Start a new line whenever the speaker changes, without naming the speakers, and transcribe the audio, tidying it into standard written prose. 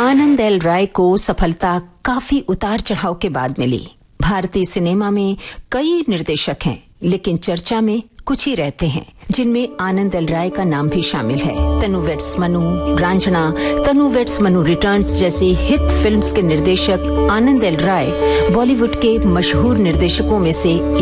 आनंद L राय को सफलता काफी उतार चढ़ाव के बाद मिली। भारतीय सिनेमा में कई निर्देशक हैं, लेकिन चर्चा में कुछ ही रहते हैं, जिनमें आनंद एल राय का नाम भी शामिल है। तनु वेड्स मनु, रांझना, तनु वेड्स मनु रिटर्न्स जैसी हिट फिल्म्स के निर्देशक आनंद एल राय बॉलीवुड के मशहूर निर्देशकों में से